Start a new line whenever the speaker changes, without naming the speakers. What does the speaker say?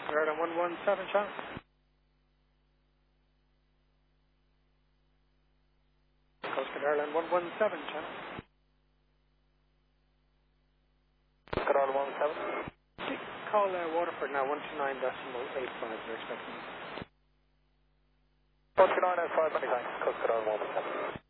Ireland 117 channel. Coast Guard Ireland 117 channel.
Coast Guard Ireland 117.
Call Waterford now 129.85. They're expecting.
Coast Guard Ireland 5, many thanks. Coast Guard Ireland 117.